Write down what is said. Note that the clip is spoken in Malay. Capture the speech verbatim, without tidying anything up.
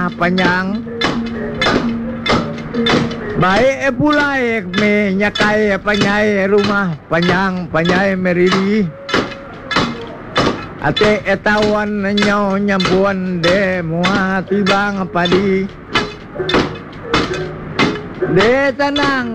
rumah panjang. Baik pulai me nyakai panyai rumah panjang panyai meriri. Ate etawan nyaw nyampuan de mua tibang padi. De tanang